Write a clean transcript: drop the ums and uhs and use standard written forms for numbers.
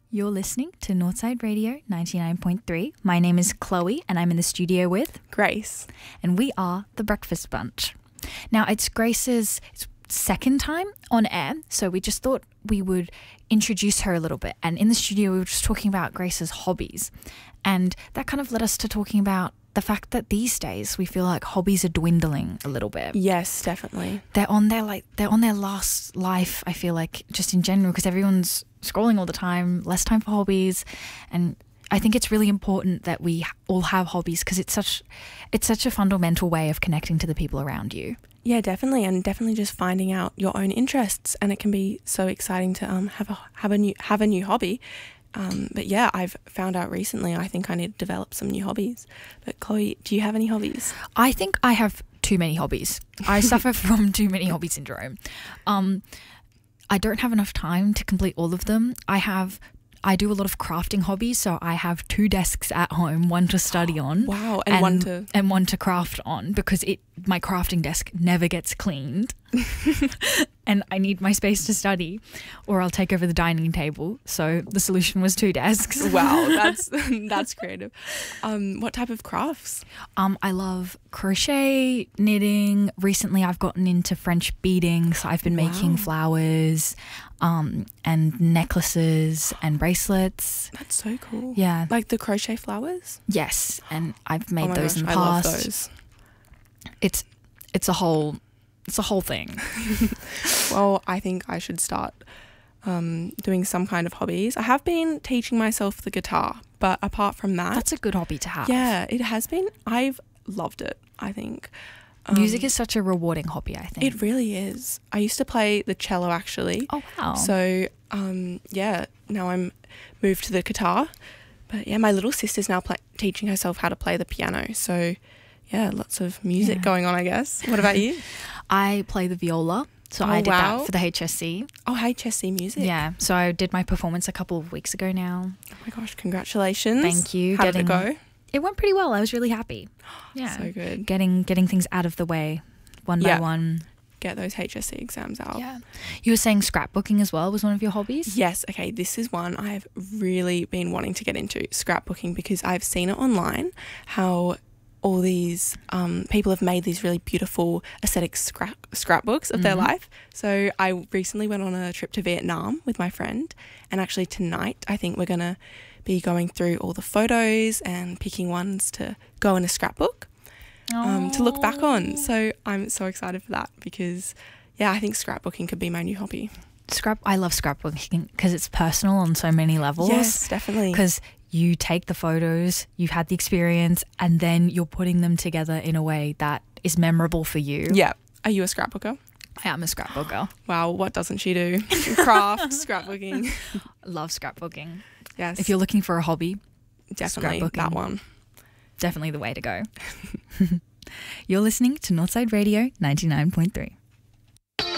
You're listening to Northside Radio 99.3. My name is Chloe and I'm in the studio with Grace. And we are the Breakfast Bunch. Now, it's Grace's second time on air, so we just thought we would introduce her a little bit. And in the studio, we were just talking about Grace's hobbies. And that kind of led us to talking about the fact that these days we feel like hobbies are dwindling a little bit. Yes, definitely. They're on their last life, I feel like, just in general, because everyone's scrolling all the time, less time for hobbies. And I think it's really important that we all have hobbies because it's such a fundamental way of connecting to the people around you. Yeah, definitely, and definitely just finding out your own interests, and it can be so exciting to have a new hobby. But yeah, I've found out recently I think I need to develop some new hobbies. But Chloe, do you have any hobbies? I think I have too many hobbies. I suffer from too many hobby syndrome. I don't have enough time to complete all of them. I do a lot of crafting hobbies, so I have 2 desks at home, one to study on. Wow, and one to craft on because my crafting desk never gets cleaned. And I need my space to study or I'll take over the dining table. So the solution was 2 desks. Wow, that's creative. What type of crafts? I love crochet, knitting. Recently I've gotten into French beading, so I've been making flowers and necklaces and bracelets. That's so cool. Yeah. Like the crochet flowers? Yes, and I've made those in the I past. love those. It's a whole thing. Well, I think I should start doing some kind of hobbies. I have been teaching myself the guitar, but apart from that... That's a good hobby to have. Yeah, it has been. I've loved it, I think. Music is such a rewarding hobby, I think. It really is. I used to play the cello, actually. Oh, wow. So, yeah, now I'm moved to the guitar. But, yeah, my little sister's now teaching herself how to play the piano. So, yeah, lots of music going on, I guess. What about you? I play the viola. So I did that for the HSC. Oh, HSC music. Yeah. So I did my performance a couple of weeks ago now. Oh, my gosh. Congratulations. Thank you. How did it go? It went pretty well. I was really happy. Yeah. So good. Getting things out of the way one by one. Get those HSC exams out. Yeah. You were saying scrapbooking as well was one of your hobbies? Yes. Okay. This is one I've really been wanting to get into, scrapbooking, because I've seen it online how all these people have made these really beautiful aesthetic scrapbooks of their life. So I recently went on a trip to Vietnam with my friend, and actually tonight I think we're going to be going through all the photos and picking ones to go in a scrapbook to look back on. So I'm so excited for that because, yeah, I think scrapbooking could be my new hobby. I love scrapbooking because it's personal on so many levels. Yes, definitely. Because you take the photos, you've had the experience, and then you're putting them together in a way that is memorable for you. Yeah. Are you a scrapbooker? I am a scrapbooker. Wow, what doesn't she do? Craft, scrapbooking. Love scrapbooking. Yes. If you're looking for a hobby, definitely scrapbooking. That one. Definitely the way to go. You're listening to Northside Radio 99.3.